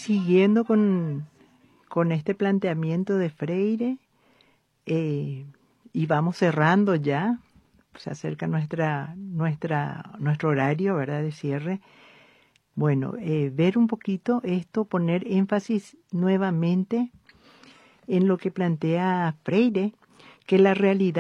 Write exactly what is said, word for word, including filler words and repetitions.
siguiendo con, con este planteamiento de Freire, eh, y vamos cerrando ya, se acerca nuestra, nuestra, nuestro horario, ¿verdad?, de cierre. Bueno, eh, ver un poquito esto, poner énfasis nuevamente en lo que plantea Freire, que la realidad